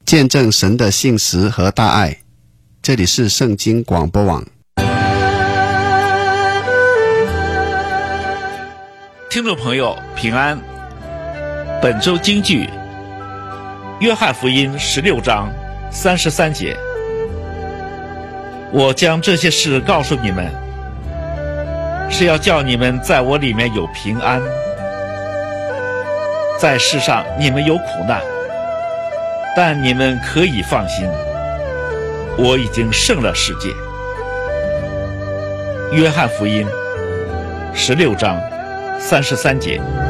见证神的信实和大爱。这里是圣经广播网。 听众朋友平安，本周金句约翰福音16章33节，我将这些事告诉你们，是要叫你们在我里面有平安。在世上你们有苦难，但你们可以放心，我已经胜了世界。约翰福音16章33节。